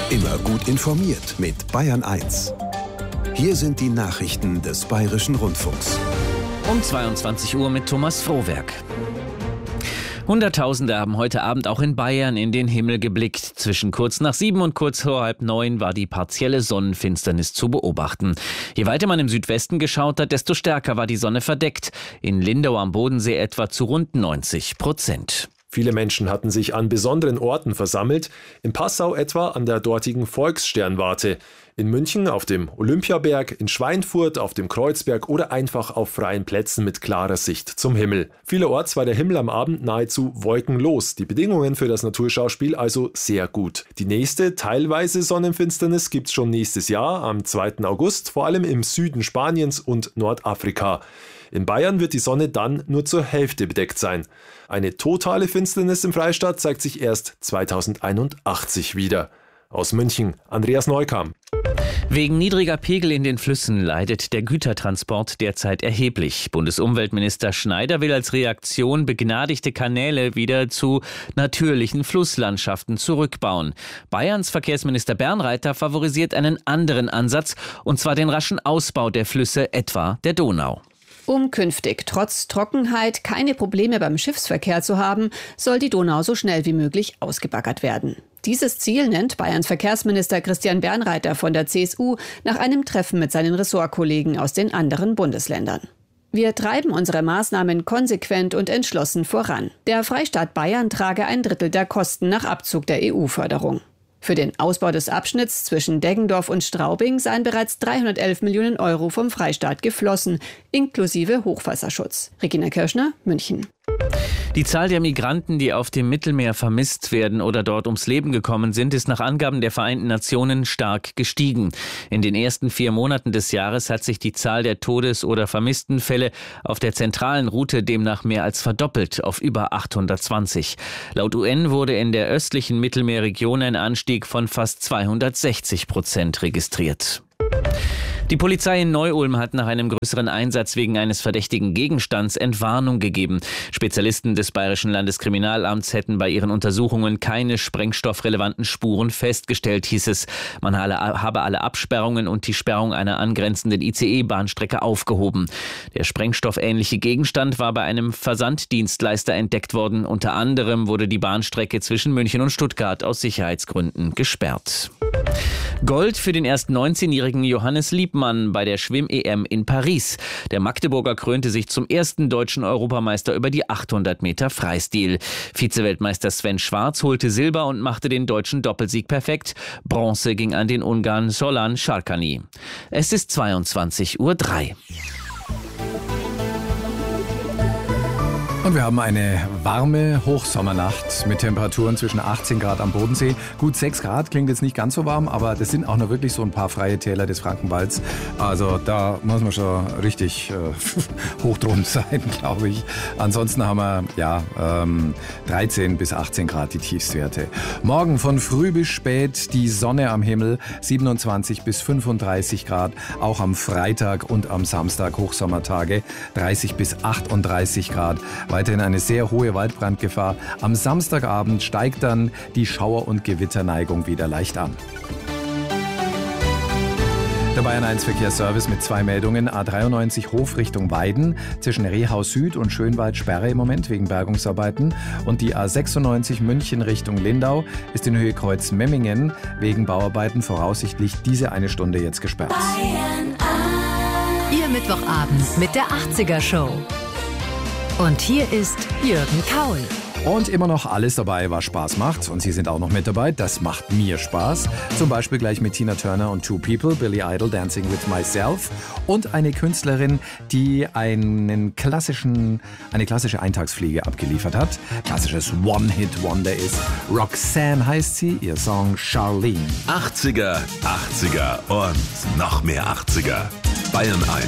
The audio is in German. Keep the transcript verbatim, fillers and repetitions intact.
Immer gut informiert mit Bayern eins. Hier sind die Nachrichten des Bayerischen Rundfunks. Um zweiundzwanzig Uhr mit Thomas Frohwerk. Hunderttausende haben heute Abend auch in Bayern in den Himmel geblickt. Zwischen kurz nach sieben und kurz vor halb neun war die partielle Sonnenfinsternis zu beobachten. Je weiter man im Südwesten geschaut hat, desto stärker war die Sonne verdeckt. In Lindau am Bodensee etwa zu rund neunzig Prozent. Viele Menschen hatten sich an besonderen Orten versammelt, in Passau etwa an der dortigen Volkssternwarte, in München auf dem Olympiaberg, in Schweinfurt auf dem Kreuzberg oder einfach auf freien Plätzen mit klarer Sicht zum Himmel. Vielerorts war der Himmel am Abend nahezu wolkenlos, die Bedingungen für das Naturschauspiel also sehr gut. Die nächste, teilweise Sonnenfinsternis gibt's schon nächstes Jahr, am zweiten August, vor allem im Süden Spaniens und Nordafrika. In Bayern wird die Sonne dann nur zur Hälfte bedeckt sein. Eine totale Finsternis im Freistaat zeigt sich erst zweitausendeinundachtzig wieder. Aus München, Andreas Neukam. Wegen niedriger Pegel in den Flüssen leidet der Gütertransport derzeit erheblich. Bundesumweltminister Schneider will als Reaktion begnadigte Kanäle wieder zu natürlichen Flusslandschaften zurückbauen. Bayerns Verkehrsminister Bernreiter favorisiert einen anderen Ansatz, und zwar den raschen Ausbau der Flüsse, etwa der Donau. Um künftig trotz Trockenheit keine Probleme beim Schiffsverkehr zu haben, soll die Donau so schnell wie möglich ausgebaggert werden. Dieses Ziel nennt Bayerns Verkehrsminister Christian Bernreiter von der C S U nach einem Treffen mit seinen Ressortkollegen aus den anderen Bundesländern. Wir treiben unsere Maßnahmen konsequent und entschlossen voran. Der Freistaat Bayern trage ein Drittel der Kosten nach Abzug der E U-Förderung. Für den Ausbau des Abschnitts zwischen Deggendorf und Straubing seien bereits dreihundertelf Millionen Euro vom Freistaat geflossen, inklusive Hochwasserschutz. Regina Kirschner, München. Die Zahl der Migranten, die auf dem Mittelmeer vermisst werden oder dort ums Leben gekommen sind, ist nach Angaben der Vereinten Nationen stark gestiegen. In den ersten vier Monaten des Jahres hat sich die Zahl der Todes- oder Vermisstenfälle auf der zentralen Route demnach mehr als verdoppelt auf über achthundertzwanzig. Laut U N wurde in der östlichen Mittelmeerregion ein Anstieg von fast zweihundertsechzig Prozent registriert. Die Polizei in Neu-Ulm hat nach einem größeren Einsatz wegen eines verdächtigen Gegenstands Entwarnung gegeben. Spezialisten des Bayerischen Landeskriminalamts hätten bei ihren Untersuchungen keine sprengstoffrelevanten Spuren festgestellt, hieß es. Man habe alle Absperrungen und die Sperrung einer angrenzenden I C E-Bahnstrecke aufgehoben. Der sprengstoffähnliche Gegenstand war bei einem Versanddienstleister entdeckt worden. Unter anderem wurde die Bahnstrecke zwischen München und Stuttgart aus Sicherheitsgründen gesperrt. Gold für den erst neunzehnjährigen Johannes Liebmann bei der Schwimm-E M in Paris. Der Magdeburger krönte sich zum ersten deutschen Europameister über die achthundert Meter Freistil. Vizeweltmeister Sven Schwarz holte Silber und machte den deutschen Doppelsieg perfekt. Bronze ging an den Ungarn Solan Sarkany. Es ist zweiundzwanzig Uhr drei. Und wir haben eine warme Hochsommernacht mit Temperaturen zwischen achtzehn Grad am Bodensee. Gut, sechs Grad klingt jetzt nicht ganz so warm, aber das sind auch noch wirklich so ein paar freie Täler des Frankenwalds. Also da muss man schon richtig äh, hoch drum sein, glaube ich. Ansonsten haben wir ja ähm, dreizehn bis achtzehn Grad die Tiefstwerte. Morgen von früh bis spät die Sonne am Himmel, siebenundzwanzig bis fünfunddreißig Grad. Auch am Freitag und am Samstag Hochsommertage, dreißig bis achtunddreißig Grad. Weiterhin eine sehr hohe Waldbrandgefahr. Am Samstagabend steigt dann die Schauer- und Gewitterneigung wieder leicht an. Der Bayern eins Verkehrsservice mit zwei Meldungen. A dreiundneunzig Hof Richtung Weiden. Zwischen Rehau Süd und Schönwald Sperre im Moment wegen Bergungsarbeiten. Und die A sechsundneunzig München Richtung Lindau ist in Höhe Kreuz Memmingen wegen Bauarbeiten voraussichtlich diese eine Stunde jetzt gesperrt. Bayern eins. Ihr Mittwochabend mit der achtziger Show. Und hier ist Jürgen Kaul. Und immer noch alles dabei, was Spaß macht. Und Sie sind auch noch mit dabei. Das macht mir Spaß. Zum Beispiel gleich mit Tina Turner und Two People, Billy Idol, Dancing with Myself. Und eine Künstlerin, die einen klassischen, eine klassische Eintagsfliege abgeliefert hat. Klassisches One-Hit-Wonder ist. Roxanne heißt sie, ihr Song Charlene. achtziger, achtziger und noch mehr achtziger. Bayern eins.